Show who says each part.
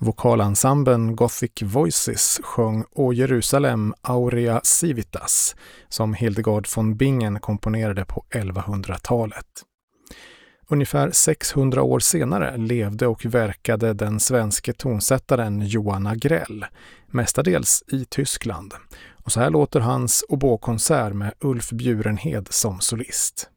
Speaker 1: Vokalensemblen Gothic Voices sjöng Å Jerusalem Aurea Civitas som Hildegard von Bingen komponerade på 1100-talet. Ungefär 600 år senare levde och verkade den svenske tonsättaren Johan Agrell, mestadels i Tyskland. Och så här låter hans oboekonsert med Ulf Bjurenhed som solist.